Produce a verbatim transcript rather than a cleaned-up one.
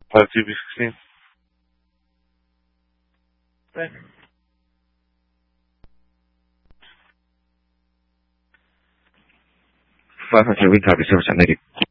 five G B sixteen. Okay. five hundred, we copy, service at native.